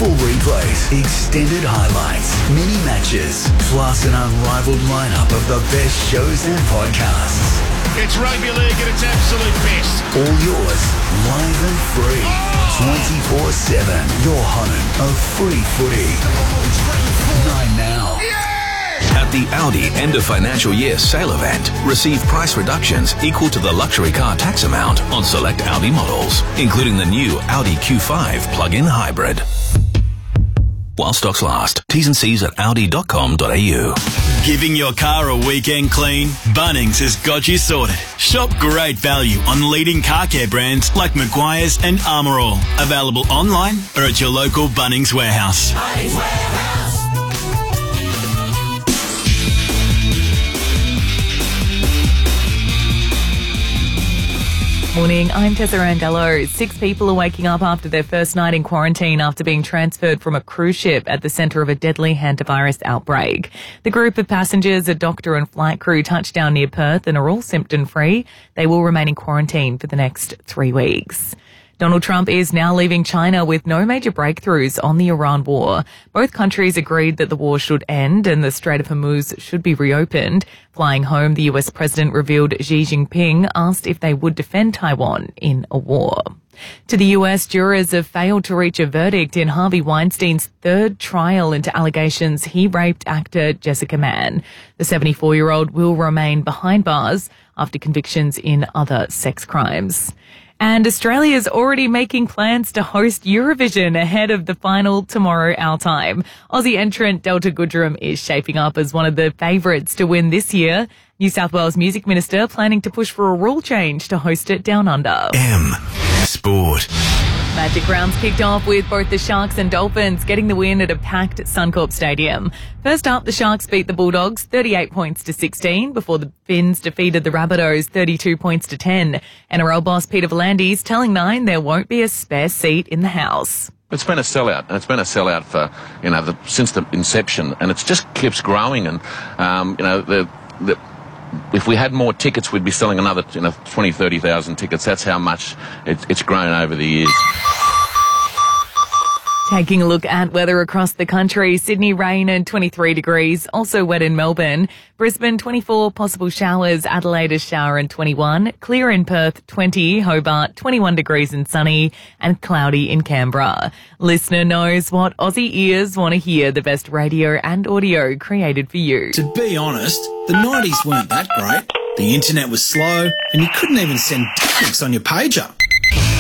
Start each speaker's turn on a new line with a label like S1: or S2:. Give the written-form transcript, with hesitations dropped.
S1: Full replays, extended highlights, mini matches, plus an unrivaled lineup of the best shows and podcasts.
S2: It's rugby league at its absolute best.
S1: All yours, live and free, 24/7. Your home of free footy. 9 now.
S3: At the Audi end of financial year sale event, receive price reductions equal to the luxury car tax amount on select Audi models, including the new Audi Q5 plug-in hybrid. While stocks last. T's and C's at audi.com.au.
S4: Giving your car a weekend clean? Bunnings has got you sorted. Shop great value on leading car care brands like Maguire's and Armour All. Available online or at your local Bunnings warehouse.
S5: Bunnings Warehouse.
S6: Morning, I'm Tessa Randello. 6 people are waking up after their first night in quarantine after being transferred from a cruise ship at the centre of a deadly hantavirus outbreak. The group of passengers, a doctor and flight crew, touched down near Perth and are all symptom-free. They will remain in quarantine for the next 3 weeks. Donald Trump is now leaving China with no major breakthroughs on the Iran war. Both countries agreed that the war should end and the Strait of Hormuz should be reopened. Flying home, the US president revealed Xi Jinping asked if they would defend Taiwan in a war. To the US, jurors have failed to reach a verdict in Harvey Weinstein's third trial into allegations he raped actor Jessica Mann. The 74-year-old will remain behind bars after convictions in other sex crimes. And Australia's already making plans to host Eurovision ahead of the final tomorrow our time. Aussie entrant Delta Goodrem is shaping up as one of the favourites to win this year. New South Wales Music Minister planning to push for a rule change to host it down under.
S3: M Sport.
S6: Magic rounds kicked off with both the Sharks and Dolphins getting the win at a packed Suncorp Stadium. First up, the Sharks beat the Bulldogs 38 points to 16 before the Finns defeated the Rabbitohs 32 points to 10. NRL boss Peter V'landys telling Nine there won't be a spare seat in the house.
S7: It's been a sellout, and it's been a sellout for, since the inception, and it just keeps growing. And, if we had more tickets, we'd be selling another 20, 30,000 tickets. That's how much it's grown over the years.
S6: Taking a look at weather across the country, Sydney rain and 23 degrees, also wet in Melbourne. Brisbane 24, possible showers, Adelaide a shower and 21, clear in Perth 20, Hobart 21 degrees and sunny, and cloudy in Canberra. Listener knows what Aussie ears want to hear, the best radio and audio created for you.
S4: To be honest, the 90s weren't that great. The internet was slow and you couldn't even send dick pics on your pager.